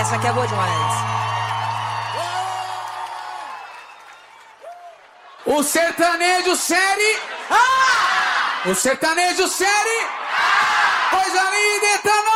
Essa aqui é boa demais. O sertanejo série. Ah! O sertanejo série. Coisa linda, etanol.